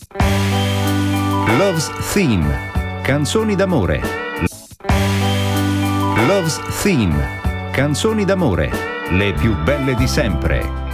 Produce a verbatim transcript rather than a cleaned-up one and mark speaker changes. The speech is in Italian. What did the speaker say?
Speaker 1: Love's Theme, canzoni d'amore. Love's Theme, canzoni d'amore, le più belle di sempre.